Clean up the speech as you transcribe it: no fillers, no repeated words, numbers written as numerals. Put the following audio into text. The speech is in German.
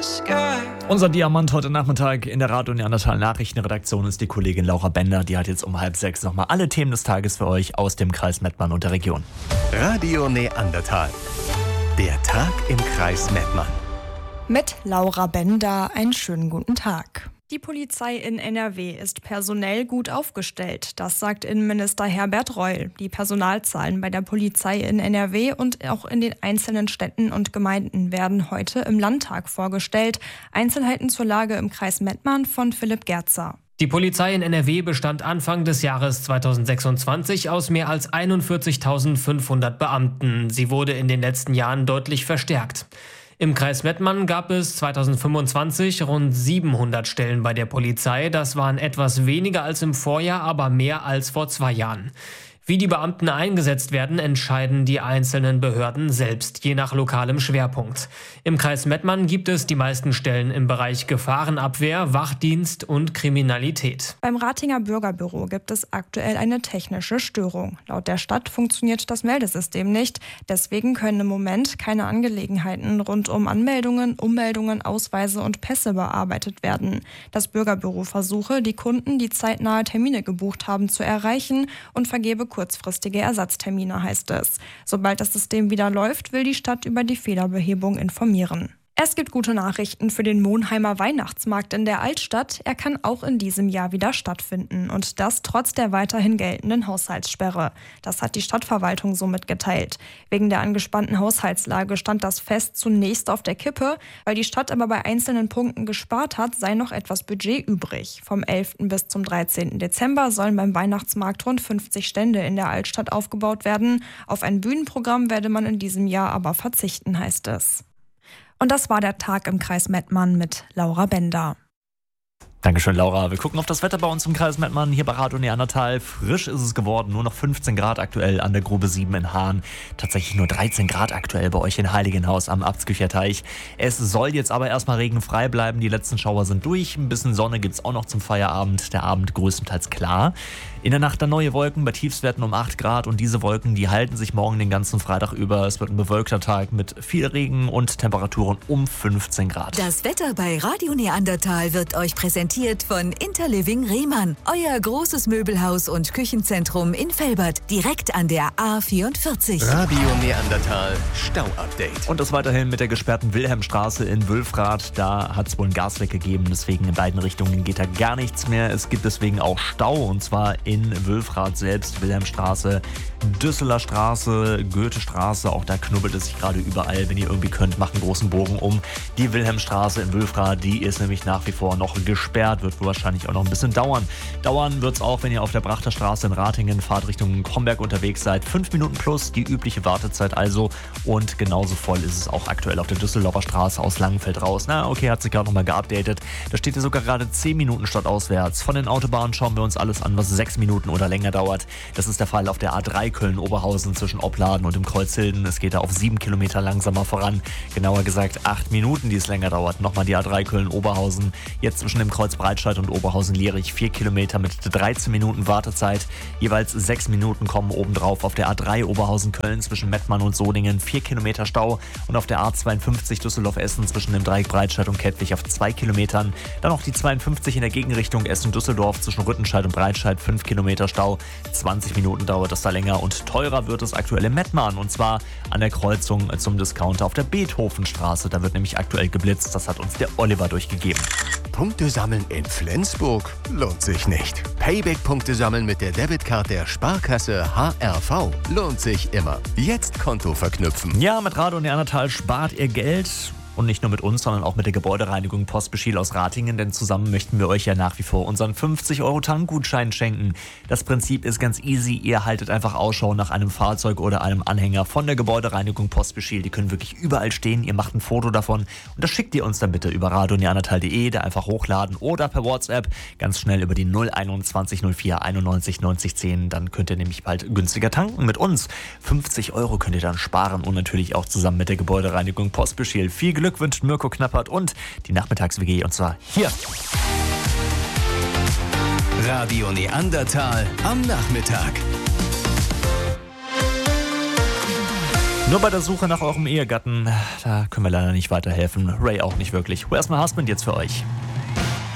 Unser Diamant heute Nachmittag in der Radio Neandertal Nachrichtenredaktion ist die Kollegin Laura Bender. Die hat jetzt um 5:30 nochmal alle Themen des Tages für euch aus dem Kreis Mettmann und der Region. Radio Neandertal. Der Tag im Kreis Mettmann. Mit Laura Bender einen schönen guten Tag. Die Polizei in NRW ist personell gut aufgestellt. Das sagt Innenminister Herbert Reul. Die Personalzahlen bei der Polizei in NRW und auch in den einzelnen Städten und Gemeinden werden heute im Landtag vorgestellt. Einzelheiten zur Lage im Kreis Mettmann von Philipp Gerzer. Die Polizei in NRW bestand Anfang des Jahres 2026 aus mehr als 41.500 Beamten. Sie wurde in den letzten Jahren deutlich verstärkt. Im Kreis Mettmann gab es 2025 rund 700 Stellen bei der Polizei. Das waren etwas weniger als im Vorjahr, aber mehr als vor 2 Jahren. Wie die Beamten eingesetzt werden, entscheiden die einzelnen Behörden selbst, je nach lokalem Schwerpunkt. Im Kreis Mettmann gibt es die meisten Stellen im Bereich Gefahrenabwehr, Wachdienst und Kriminalität. Beim Ratinger Bürgerbüro gibt es aktuell eine technische Störung. Laut der Stadt funktioniert das Meldesystem nicht. Deswegen können im Moment keine Angelegenheiten rund um Anmeldungen, Ummeldungen, Ausweise und Pässe bearbeitet werden. Das Bürgerbüro versuche, die Kunden, die zeitnahe Termine gebucht haben, zu erreichen und vergebe kurzfristige Ersatztermine, heißt es. Sobald das System wieder läuft, will die Stadt über die Fehlerbehebung informieren. Es gibt gute Nachrichten für den Monheimer Weihnachtsmarkt in der Altstadt. Er kann auch in diesem Jahr wieder stattfinden und das trotz der weiterhin geltenden Haushaltssperre. Das hat die Stadtverwaltung so mitgeteilt. Wegen der angespannten Haushaltslage stand das Fest zunächst auf der Kippe. Weil die Stadt aber bei einzelnen Punkten gespart hat, sei noch etwas Budget übrig. Vom 11. bis zum 13. Dezember sollen beim Weihnachtsmarkt rund 50 Stände in der Altstadt aufgebaut werden. Auf ein Bühnenprogramm werde man in diesem Jahr aber verzichten, heißt es. Und das war der Tag im Kreis Mettmann mit Laura Bender. Dankeschön, Laura. Wir gucken auf das Wetter bei uns im Kreis Mettmann, hier bei Radio Neandertal. Frisch ist es geworden, nur noch 15 Grad aktuell an der Grube 7 in Hahn. Tatsächlich nur 13 Grad aktuell bei euch in Heiligenhaus am Abtskücherteich. Es soll jetzt aber erstmal regenfrei bleiben. Die letzten Schauer sind durch. Ein bisschen Sonne gibt es auch noch zum Feierabend. Der Abend größtenteils klar. In der Nacht dann neue Wolken bei Tiefstwerten um 8 Grad. Und diese Wolken, die halten sich morgen den ganzen Freitag über. Es wird ein bewölkter Tag mit viel Regen und Temperaturen um 15 Grad. Das Wetter bei Radio Neandertal wird euch präsentiert von Interliving Rehmann. Euer großes Möbelhaus und Küchenzentrum in Velbert, direkt an der A44. Radio Neandertal Stau-Update. Und das weiterhin mit der gesperrten Wilhelmstraße in Wülfrath. Da hat es wohl ein Gasleck gegeben, deswegen in beiden Richtungen geht da gar nichts mehr. Es gibt deswegen auch Stau und zwar in Wülfrath selbst, Wilhelmstraße, Düsseler Straße, Goethestraße. Auch da knubbelt es sich gerade überall. Wenn ihr irgendwie könnt, macht einen großen Bogen um. Die Wilhelmstraße in Wülfrath, die ist nämlich nach wie vor noch gesperrt. Wird wohl wahrscheinlich auch noch ein bisschen dauern. Dauern wird es auch, wenn ihr auf der Brachterstraße in Ratingen Fahrt Richtung Homberg unterwegs seid. 5 Minuten plus die übliche Wartezeit also. Und genauso voll ist es auch aktuell auf der Düsseldorfer Straße aus Langenfeld raus. Na, okay, hat sich gerade nochmal geupdatet. Da steht ja sogar gerade 10 Minuten statt auswärts. Von den Autobahnen schauen wir uns alles an, was 6 Minuten oder länger dauert. Das ist der Fall auf der A3 Köln-Oberhausen zwischen Opladen und dem Kreuzhilden. Es geht da auf 7 Kilometer langsamer voran. Genauer gesagt 8 Minuten, die es länger dauert. Nochmal die A3 Köln-Oberhausen. Jetzt zwischen dem Kreuz Breitscheid und Oberhausen-Lierich 4 Kilometer mit 13 Minuten Wartezeit. Jeweils 6 Minuten kommen obendrauf auf der A3 Oberhausen-Köln zwischen Mettmann und Solingen 4 Kilometer Stau und auf der A52 Düsseldorf-Essen zwischen dem Dreieck Breitscheid und Kettwig auf 2 Kilometern. Dann noch die 52 in der Gegenrichtung Essen-Düsseldorf zwischen Rüttenscheid und Breitscheid 5 Kilometer Stau. 20 Minuten dauert das da länger und teurer wird es aktuell in Mettmann und zwar an der Kreuzung zum Discounter auf der Beethovenstraße. Da wird nämlich aktuell geblitzt. Das hat uns der Oliver durchgegeben. Punkte sammeln in Flensburg lohnt sich nicht. Payback-Punkte sammeln mit der Debitcard der Sparkasse HRV lohnt sich immer. Jetzt Konto verknüpfen. Ja, mit Radio Neandertal spart ihr Geld. Und nicht nur mit uns, sondern auch mit der Gebäudereinigung Postbeschiel aus Ratingen, denn zusammen möchten wir euch ja nach wie vor unseren 50-Euro-Tankgutschein schenken. Das Prinzip ist ganz easy, ihr haltet einfach Ausschau nach einem Fahrzeug oder einem Anhänger von der Gebäudereinigung Postbeschiel. Die können wirklich überall stehen, ihr macht ein Foto davon und das schickt ihr uns dann bitte über radioneandertal.de, da einfach hochladen oder per WhatsApp ganz schnell über die 021 04 91 90 10. Dann könnt ihr nämlich bald günstiger tanken mit uns. 50 Euro könnt ihr dann sparen und natürlich auch zusammen mit der Gebäudereinigung Postbeschiel. Viel Glück wünscht Mirko Knappert und die Nachmittags-WG und zwar hier. Radio Neandertal am Nachmittag. Nur bei der Suche nach eurem Ehegatten, da können wir leider nicht weiterhelfen. Ray auch nicht wirklich. Where's My Husband jetzt für euch?